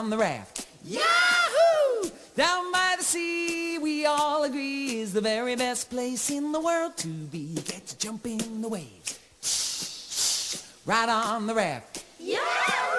on the raft. Yahoo! Down by the sea, we all agree, is the very best place in the world to be. Get to jump in the waves, right on the raft. Yeah!